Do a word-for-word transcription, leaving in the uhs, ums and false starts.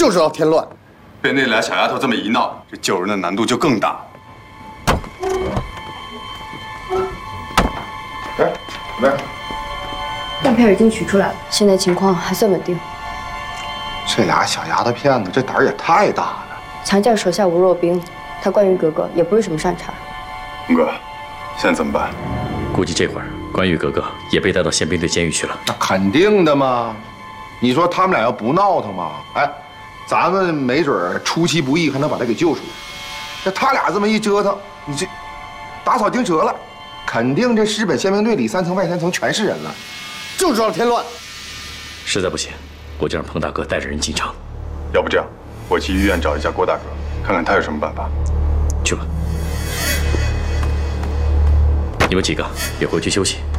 就知道添乱。 被那俩小丫头这么一闹，这救人的难度就更大。 哎，怎么样？ 样片已经取出来了，现在情况还算稳定。 这俩小丫头片子，这胆儿也太大了。 强将手下无弱兵，他关羽格格也不是什么善茬。 龙哥，现在怎么办？ 估计这会儿关羽格格也被带到宪兵队监狱去了。 那肯定的嘛。你说他们俩要不闹腾嘛？哎，咱们没准出其不意还能把他给救出来。这他俩这么一折腾，你这打草惊蛇了，肯定这日本宪兵队里三层外三层全是人了， 就知道添乱。 实在不行，我就让彭大哥带着人进城。 要不这样，我去医院找一下郭大哥，看看他有什么办法。 去吧。你们几个也回去休息。